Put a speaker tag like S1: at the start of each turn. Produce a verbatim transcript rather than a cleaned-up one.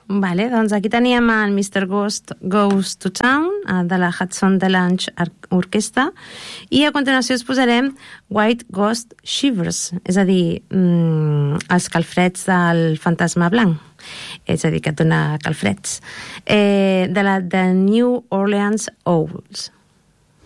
S1: Vale, doncs aquí teníem el mister Ghost Goes to Town, de la Hudson Delange Orquestra, i a continuació us posarem White Ghost Shivers, és a dir, mm, els calfreds del fantasma blanc, és a dir, que et dona calfreds, eh, de la The New Orleans Owls.